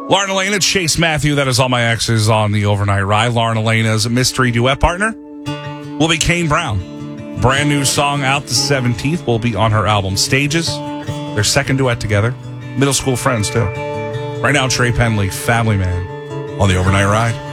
Lauren Elena, Chase Matthew, that is All My Exes on the Overnight Ride. Lauren Elena's mystery duet partner will be Kane Brown. Brand new song out the 17th will be on her album Stages. Their second duet together. Middle school friends, too. Right now, Trey Penley, Family Man, on the Overnight Ride.